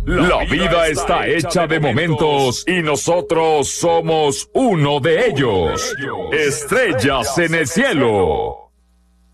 La vida está hecha de momentos y nosotros somos uno de ellos. Estrellas en el cielo.